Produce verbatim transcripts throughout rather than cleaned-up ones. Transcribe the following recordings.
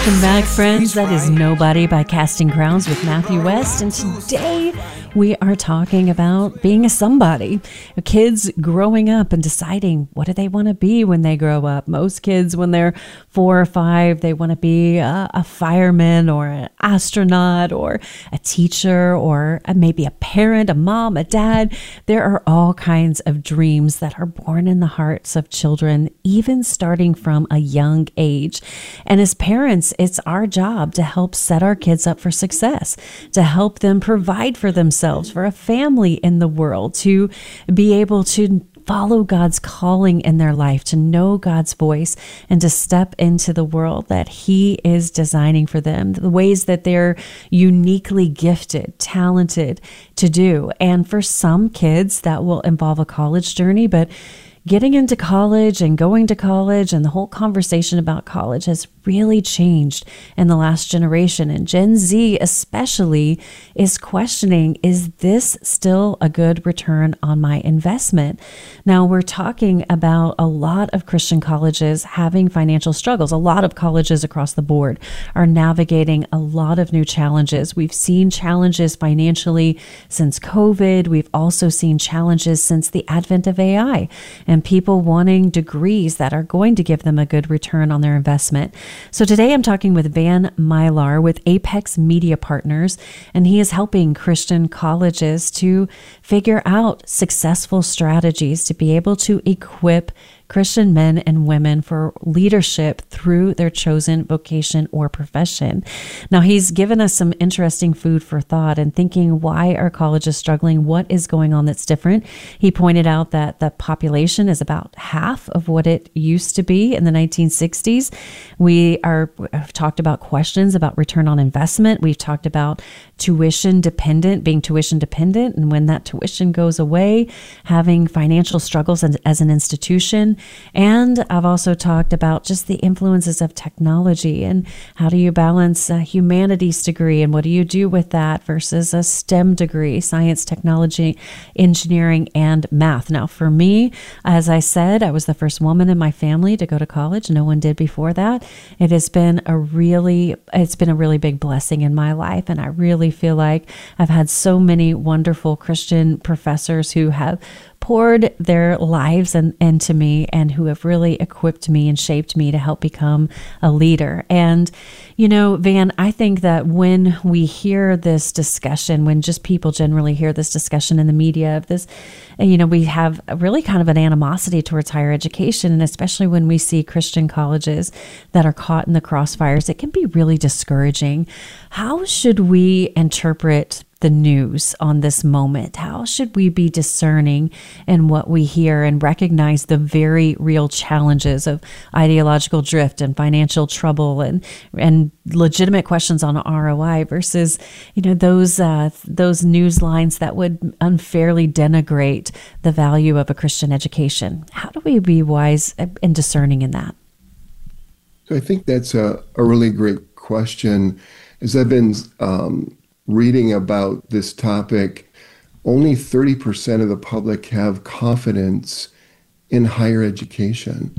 Welcome back, friends. That is Nobody by Casting Crowns with Matthew West. And today we are talking about being a somebody. Kids growing up and deciding what do they want to be when they grow up. Most kids, when they're four or five, they want to be a, a fireman or an astronaut or a teacher or a, maybe a parent, a mom, a dad. There are all kinds of dreams that are born in the hearts of children, even starting from a young age. And as parents, it's our job to help set our kids up for success, to help them provide for themselves, for a family in the world, to be able to follow God's calling in their life, to know God's voice, and to step into the world that He is designing for them, the ways that they're uniquely gifted, talented to do. And for some kids, that will involve a college journey, but getting into college and going to college and the whole conversation about college has really changed in the last generation. And Gen Z especially is questioning, is this still a good return on my investment? Now, we're talking about a lot of Christian colleges having financial struggles. A lot of colleges across the board are navigating a lot of new challenges. We've seen challenges financially since COVID. We've also seen challenges since the advent of A I and people wanting degrees that are going to give them a good return on their investment. So today I'm talking with Van Mylar with Apex Media Partners, and he is helping Christian colleges to figure out successful strategies to be able to equip Christian men and women for leadership through their chosen vocation or profession. Now, he's given us some interesting food for thought and thinking, why are colleges struggling? What is going on that's different? He pointed out that the population is about half of what it used to be in the nineteen sixties. We are have talked about questions about return on investment. We've talked about tuition dependent, being tuition dependent, and when that tuition goes away, having financial struggles as, as an institution. And I've also talked about just the influences of technology and how do you balance a humanities degree and what do you do with that versus a STEM degree, science, technology, engineering, and math. Now, for me, as I said, I was the first woman in my family to go to college. No one did before that. It has been a really, it's been a really big blessing in my life. And I really feel like I've had so many wonderful Christian professors who have poured their lives and into me and who have really equipped me and shaped me to help become a leader. And, you know, Van, I think that when we hear this discussion, when just people generally hear this discussion in the media of this, you know, we have really kind of an animosity towards higher education. And especially when we see Christian colleges that are caught in the crossfires, it can be really discouraging. How should we interpret the news on this moment? How should we be discerning in what we hear and recognize the very real challenges of ideological drift and financial trouble and and legitimate questions on R O I versus, you know, those uh, those news lines that would unfairly denigrate the value of a Christian education? How do we be wise and discerning in that? So I think that's a, a really great question. As I've been um, reading about this topic, only thirty percent of the public have confidence in higher education.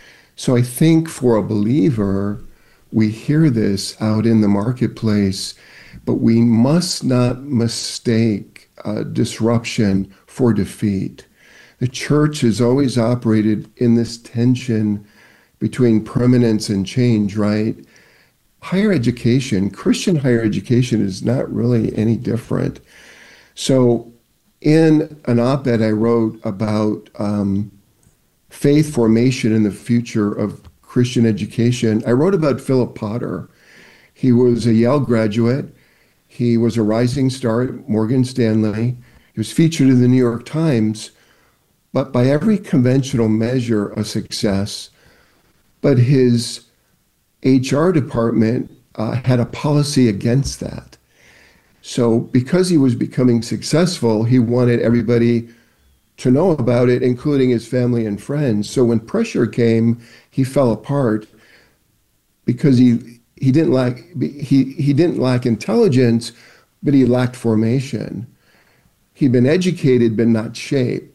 So I think for a believer, we hear this out in the marketplace, but we must not mistake uh, disruption for defeat. The church has always operated in this tension between permanence and change, right? Higher education, Christian higher education is not really any different. So in an op-ed I wrote about um, faith formation in the future of Christian education, I wrote about Philip Potter. He was a Yale graduate. He was a rising star at Morgan Stanley. He was featured in the New York Times, but by every conventional measure, a success. But his H R department uh, had a policy against that. So because he was becoming successful, he wanted everybody to know about it, including his family and friends. So when pressure came, he fell apart because he he didn't lack he he didn't lack intelligence, but he lacked formation. He'd been educated but not shaped.